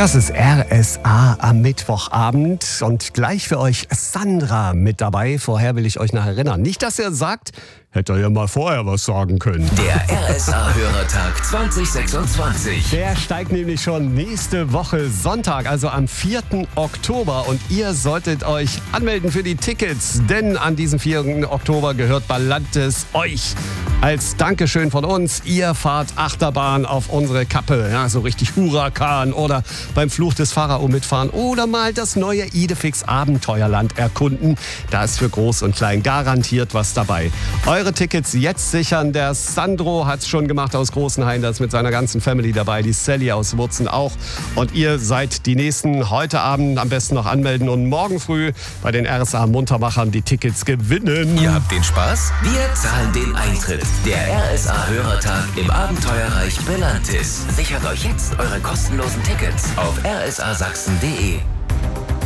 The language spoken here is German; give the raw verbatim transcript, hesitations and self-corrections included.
Das ist R S A am Mittwochabend und gleich für euch Sandra mit dabei. Vorher will ich euch noch erinnern, nicht, dass ihr sagt, hätte er ja mal vorher was sagen können. Der R S A-Hörertag zwanzig sechsundzwanzig. Der steigt nämlich schon nächste Woche Sonntag, also am vierten Oktober. Und ihr solltet euch anmelden für die Tickets, denn an diesem vierten Oktober gehört Ballantes euch. Als Dankeschön von uns, ihr fahrt Achterbahn auf unsere Kappe. Ja, so richtig Huracan oder beim Fluch des Pharao mitfahren oder mal das neue Idefix Abenteuerland erkunden. Da ist für Groß und Klein garantiert was dabei. Eure Tickets jetzt sichern. Der Sandro hat es schon gemacht aus Großenhain, der ist mit seiner ganzen Family dabei. Die Sally aus Wurzen auch. Und ihr seid die Nächsten. Heute Abend am besten noch anmelden und morgen früh bei den R S A Muntermachern die Tickets gewinnen. Ihr habt den Spaß? Wir zahlen den Eintritt. Der R S A-Hörertag im Abenteuerreich Belantis. Sichert euch jetzt eure kostenlosen Tickets auf r s a sachsen punkt d e.